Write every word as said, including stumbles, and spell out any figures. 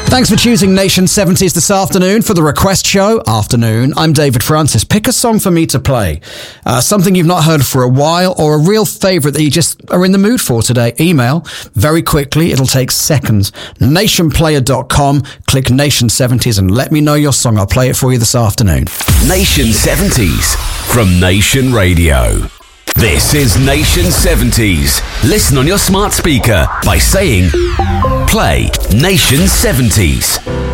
Thanks for choosing Nation seventies this afternoon for the Request Show. Afternoon, I'm David Francis. Pick a song for me to play. Uh, something you've not heard for a while, or a real favourite that you just are in the mood for today. Email very quickly. It'll take seconds. nation player dot com. Click Nation seventies and let me know your song. I'll play it for you this afternoon. Nation seventies from Nation Radio. This is Nation seventies. Listen on your smart speaker by saying, play Nation seventies.